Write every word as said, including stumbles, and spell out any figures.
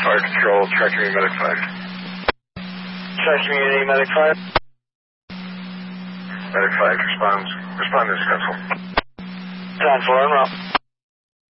Fire Control, Track Community Medic five. Track Community Medic five. Medic five, responds. Respond to this console. ten four, en route.